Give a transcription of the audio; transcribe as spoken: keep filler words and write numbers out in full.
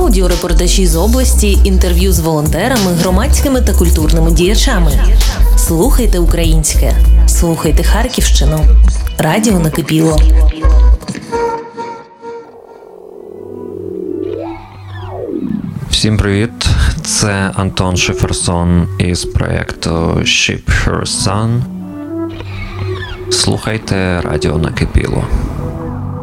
аудіорепортажі з області, інтерв'ю з волонтерами, громадськими та культурними діячами. Слухайте українське. Слухайте Харківщину. Радіо накипіло. Всім привіт! Це Антон Шиферсон із проєкту Ship Her Sun. Слухайте Радіо накипіло.